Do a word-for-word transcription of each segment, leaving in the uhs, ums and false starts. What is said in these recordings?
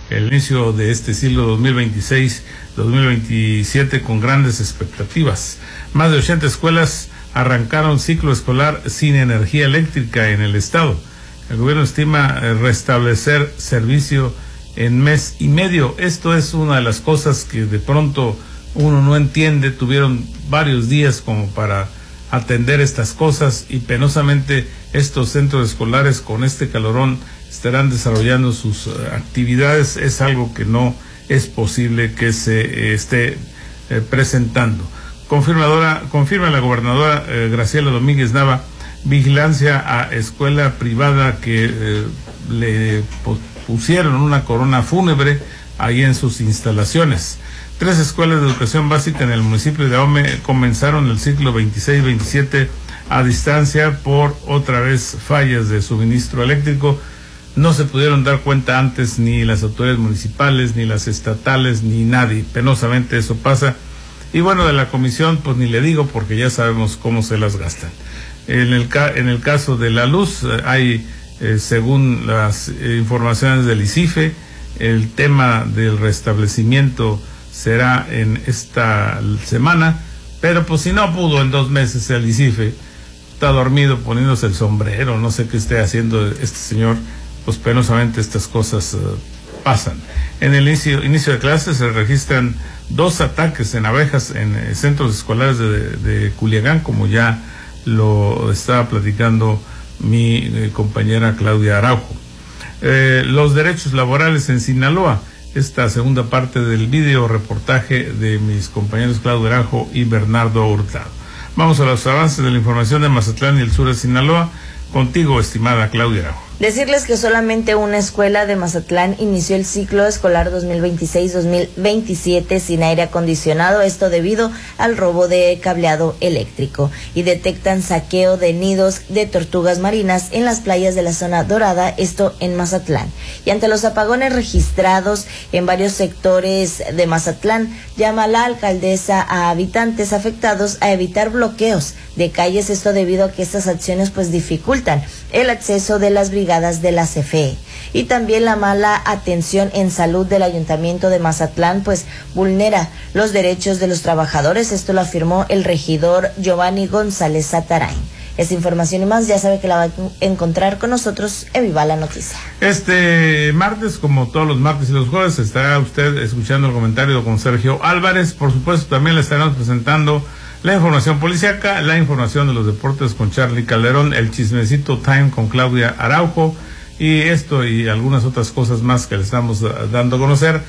el inicio de este siglo dos mil veintiséis dos mil veintisiete con grandes expectativas. Más de ochenta escuelas arrancaron ciclo escolar sin energía eléctrica en el estado. El gobierno estima restablecer servicio en mes y medio. Esto es una de las cosas que de pronto uno no entiende. Tuvieron varios días como para atender estas cosas y penosamente estos centros escolares con este calorón estarán desarrollando sus uh, actividades. Es algo que no es posible que se eh, esté eh, presentando. Confirmadora, confirma la gobernadora eh, Graciela Domínguez Nava vigilancia a escuela privada que eh, le pusieron una corona fúnebre ahí en sus instalaciones. Tres escuelas de educación básica en el municipio de Ahome comenzaron el ciclo veintiséis veintisiete a distancia por otra vez fallas de suministro eléctrico. No se pudieron dar cuenta antes ni las autoridades municipales, ni las estatales, ni nadie. Penosamente eso pasa. Y bueno, de la comisión, pues ni le digo porque ya sabemos cómo se las gastan. En el, ca en el caso de la luz, hay, eh, según las eh, informaciones del ICIFE, el tema del restablecimiento será en esta semana, pero pues si no pudo en dos meses el ICIFE, está dormido poniéndose el sombrero, no sé qué esté haciendo este señor, pues penosamente estas cosas uh, pasan. En el inicio, inicio de clases se registran dos ataques en abejas en eh, centros escolares de, de Culiacán, como ya lo estaba platicando mi eh, compañera Claudia Araujo. Eh, los derechos laborales en Sinaloa, esta segunda parte del video reportaje de mis compañeros Claudio Araujo y Bernardo Hurtado. Vamos a los avances de la información de Mazatlán y el sur de Sinaloa. Contigo, estimada Claudia Araujo. Decirles que solamente una escuela de Mazatlán inició el ciclo escolar dos mil veintiséis dos mil veintisiete sin aire acondicionado, esto debido al robo de cableado eléctrico, y detectan saqueo de nidos de tortugas marinas en las playas de la zona dorada, esto en Mazatlán. Y ante los apagones registrados en varios sectores de Mazatlán, llama la alcaldesa a habitantes afectados a evitar bloqueos de calles, esto debido a que estas acciones pues dificultan el acceso de las brigadas de la C F E. Y también la mala atención en salud del Ayuntamiento de Mazatlán pues vulnera los derechos de los trabajadores, esto lo afirmó el regidor Giovanni González Satarain. Esta información y más ya sabe que la va a encontrar con nosotros en Viva la Noticia. Este martes, como todos los martes y los jueves, estará usted escuchando el comentario con Sergio Álvarez. Por supuesto, también le estaremos presentando la información policíaca, la información de los deportes con Charlie Calderón, el chismecito time con Claudia Araujo, y esto y algunas otras cosas más que le estamos dando a conocer.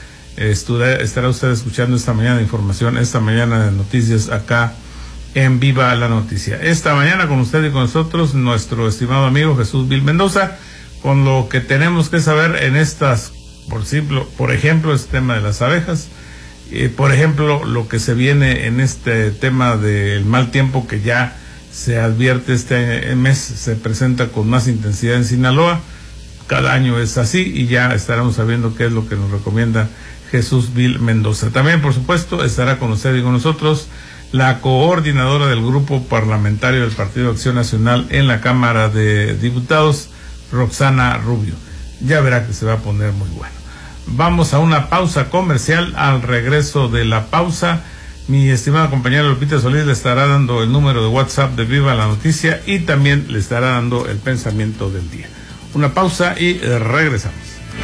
Estará usted escuchando esta mañana de información, esta mañana de noticias acá en Viva la Noticia. Esta mañana con usted y con nosotros, nuestro estimado amigo Jesús Vil Mendoza, con lo que tenemos que saber en estas, por ejemplo, por ejemplo, este tema de las abejas. Eh, por ejemplo, lo que se viene en este tema del mal tiempo que ya se advierte este mes, se presenta con más intensidad en Sinaloa. Cada año es así y ya estaremos sabiendo qué es lo que nos recomienda Jesús Vil Mendoza. También, por supuesto, estará con usted y con nosotros la coordinadora del grupo parlamentario del Partido Acción Nacional en la Cámara de Diputados, Roxana Rubio. Ya verá que se va a poner muy bueno. Vamos a una pausa comercial. Al regreso de la pausa, mi estimada compañera Lupita Solís le estará dando el número de WhatsApp de Viva la Noticia y también le estará dando el pensamiento del día. Una pausa y regresamos.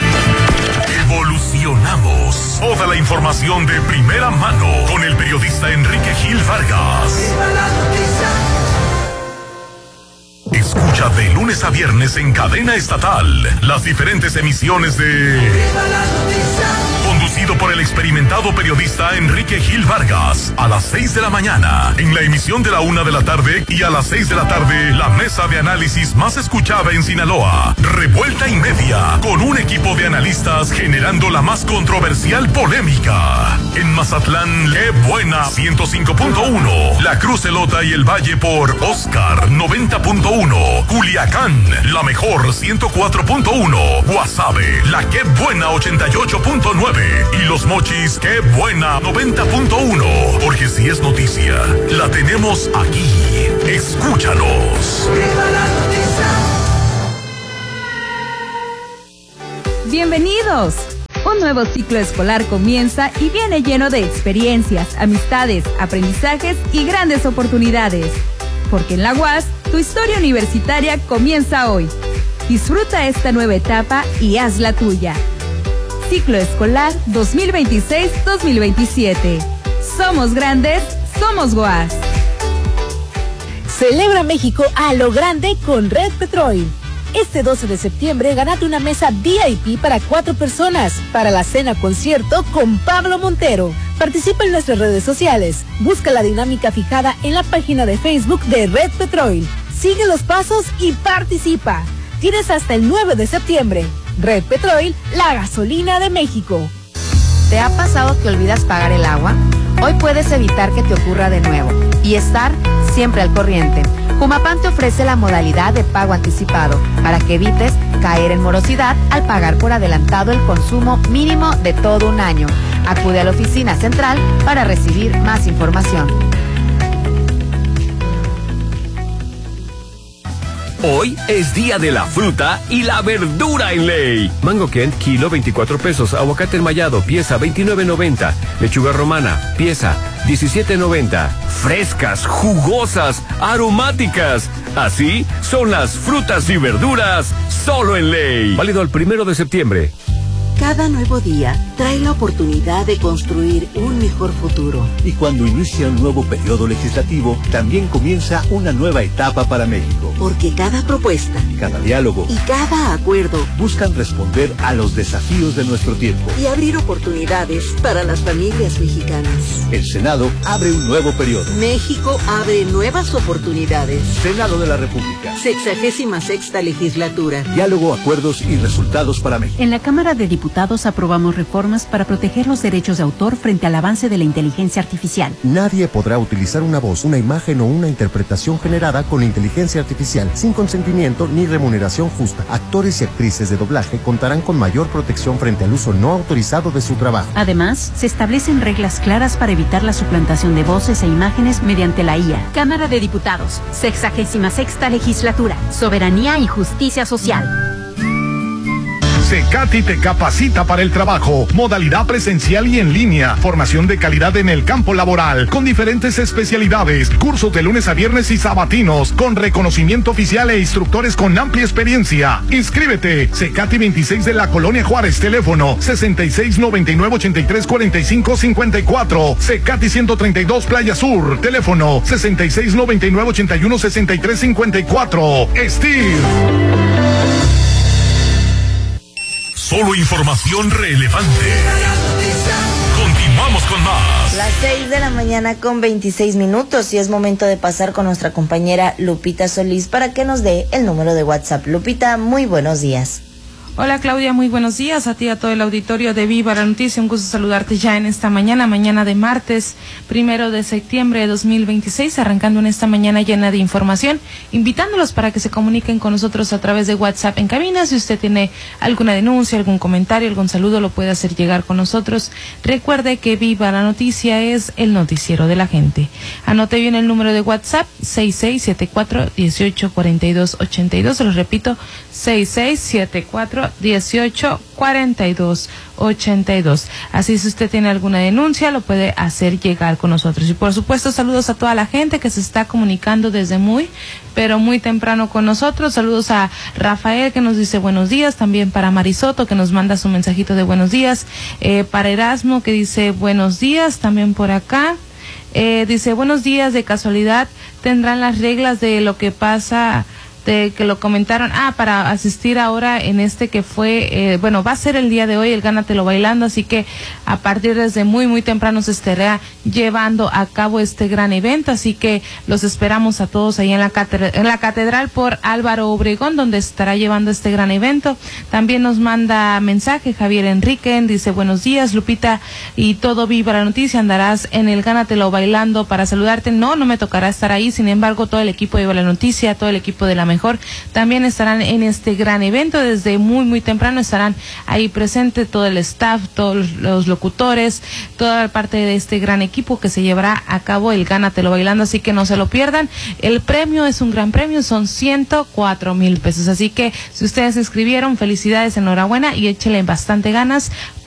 Evolucionamos. Toda la información de primera mano con el periodista Enrique Gil Vargas. Viva la Noticia. Escucha de lunes a viernes en cadena estatal las diferentes emisiones de Viva la Noticia, conducido por el experimentado periodista Enrique Gil Vargas, a las seis de la mañana, en la emisión de la una de la tarde, y a las seis de la tarde, la mesa de análisis más escuchada en Sinaloa, Revuelta y Media, con un equipo de analistas generando la más controversial polémica. En Mazatlán, qué buena, ciento cinco punto uno, La Cruz Elota y el Valle por Oscar, noventa punto uno, Culiacán, la mejor, ciento cuatro punto uno, Guasave, la qué buena, ochenta y ocho punto nueve, y Los Mochis, qué buena, noventa punto uno, porque si es noticia, la tenemos aquí. Escúchanos. ¡Viva la noticia! Bienvenidos. Un nuevo ciclo escolar comienza y viene lleno de experiencias, amistades, aprendizajes y grandes oportunidades. Porque en la U A S, tu historia universitaria comienza hoy. Disfruta esta nueva etapa y haz la tuya. Ciclo escolar dos mil veintiséis dos mil veintisiete. Somos grandes, somos U A S. Celebra México a lo grande con Red Petrol. Este doce de septiembre gánate una mesa V I P para cuatro personas para la cena concierto con Pablo Montero. Participa en nuestras redes sociales. Busca la dinámica fijada en la página de Facebook de Red Petrol. Sigue los pasos y participa. Tienes hasta el nueve de septiembre. Red Petrol, la gasolina de México. ¿Te ha pasado que olvidas pagar el agua? Hoy puedes evitar que te ocurra de nuevo y estar siempre al corriente. Jumapam te ofrece la modalidad de pago anticipado para que evites caer en morosidad al pagar por adelantado el consumo mínimo de todo un año. Acude a la oficina central para recibir más información. Hoy es día de la fruta y la verdura en Ley. Mango Kent, kilo veinticuatro pesos. Aguacate enmayado, pieza veintinueve noventa. Lechuga romana, pieza diecisiete noventa. Frescas, jugosas, aromáticas. Así son las frutas y verduras solo en Ley. Válido el primero de septiembre. Cada nuevo día trae la oportunidad de construir un mejor futuro. Y cuando inicia un nuevo periodo legislativo, también comienza una nueva etapa para México. Porque cada propuesta, cada diálogo y cada acuerdo buscan responder a los desafíos de nuestro tiempo y abrir oportunidades para las familias mexicanas. El Senado abre un nuevo periodo. México abre nuevas oportunidades. Senado de la República. Sexagésima sexta legislatura. Diálogo, acuerdos y resultados para México. En la Cámara de Diputados aprobamos reformas para proteger los derechos de autor frente al avance de la inteligencia artificial. Nadie podrá utilizar una voz, una imagen o una interpretación generada con inteligencia artificial sin consentimiento ni remuneración justa. Actores y actrices de doblaje contarán con mayor protección frente al uso no autorizado de su trabajo. Además, se establecen reglas claras para evitar la suplantación de voces e imágenes mediante la I A. Cámara de Diputados, sexagésima sexta legislatura, soberanía y justicia social. Secati te capacita para el trabajo, modalidad presencial y en línea, formación de calidad en el campo laboral, con diferentes especialidades, cursos de lunes a viernes y sabatinos, con reconocimiento oficial e instructores con amplia experiencia. Inscríbete, Secati veintiséis de la Colonia Juárez, teléfono sesenta y seis noventa y nueve ochenta y tres cuarenta y cinco cincuenta y cuatro, Secati ciento treinta y dos Playa Sur, teléfono sesenta y seis noventa y nueve ochenta y uno sesenta y tres cincuenta y cuatro. Steve. Solo información relevante. Continuamos con más. Las seis de la mañana con veintiséis minutos y es momento de pasar con nuestra compañera Lupita Solís para que nos dé el número de WhatsApp. Lupita, muy buenos días. Hola Claudia, muy buenos días a ti y a todo el auditorio de Viva la Noticia. Un gusto saludarte ya en esta mañana, mañana de martes, primero de septiembre de dos mil veintiséis, arrancando en esta mañana llena de información, invitándolos para que se comuniquen con nosotros a través de WhatsApp en cabina. Si usted tiene alguna denuncia, algún comentario, algún saludo, lo puede hacer llegar con nosotros. Recuerde que Viva la Noticia es el noticiero de la gente. Anote bien el número de WhatsApp, seis seis siete cuatro, dieciocho cuarenta y dos ochenta y dos, se lo repito, seis seis siete cuatro, dieciocho cuarenta y dos ochenta y dos. Así, si usted tiene alguna denuncia, lo puede hacer llegar con nosotros. Y por supuesto, saludos a toda la gente que se está comunicando desde muy, pero muy temprano con nosotros. Saludos a Rafael, que nos dice buenos días, también para Marisoto, que nos manda su mensajito de buenos días, eh, para Erasmo, que dice buenos días, también por acá. Eh, dice buenos días, de casualidad tendrán las reglas de lo que pasa, de que lo comentaron, ah, para asistir ahora en este que fue, eh, bueno, va a ser el día de hoy el Gánatelo Bailando, así que a partir desde muy, muy temprano se estará llevando a cabo este gran evento, así que los esperamos a todos ahí en la catedral, en la catedral por Álvaro Obregón, donde estará llevando este gran evento. También nos manda mensaje Javier Enrique, dice buenos días Lupita y todo Viva la Noticia, andarás en el Gánatelo Bailando para saludarte. No, no me tocará estar ahí, sin embargo todo el equipo de Viva la Noticia, todo el equipo de la mejor también estarán en este gran evento. Desde muy muy temprano estarán ahí presentes todo el staff, todos los locutores, toda parte de este gran equipo que se llevará a cabo el Gánatelo Bailando, así que no se lo pierdan. El premio es un gran premio, son ciento cuatro mil pesos, así que si ustedes se inscribieron, felicidades, enhorabuena y échenle bastante ganas